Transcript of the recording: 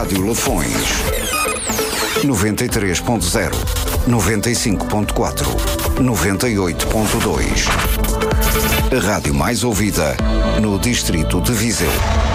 Rádio Lafões. 93.0, 95.4, 98.2. A rádio mais ouvida no distrito de Viseu.